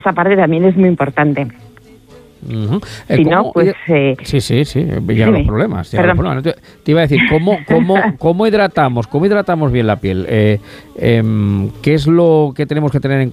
esa parte también es muy importante. Uh-huh. Si no, pues... Sí, llegan los problemas. Te iba a decir, ¿cómo hidratamos bien la piel? ¿Qué es lo que tenemos que tener en